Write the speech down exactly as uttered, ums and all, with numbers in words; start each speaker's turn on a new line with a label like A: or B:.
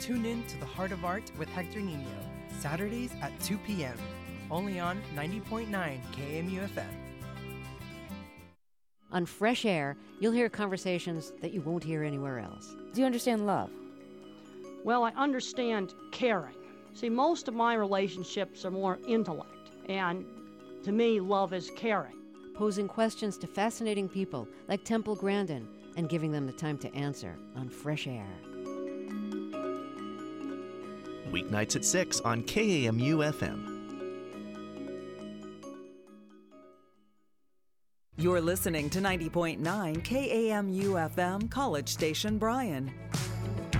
A: Tune in to the Heart of Art with Hector Nino, Saturdays at two p.m. Only on ninety point nine K M U F M.
B: On Fresh Air, you'll hear conversations that you won't hear anywhere else.
C: Do you understand love?
D: Well, I understand caring. See, most of my relationships are more intellect, and to me, love is caring.
B: Posing questions to fascinating people like Temple Grandin and giving them the time to answer on Fresh Air.
E: Weeknights at six on K A M U F M.
F: You're listening to ninety point nine K A M U F M, College Station, Bryan.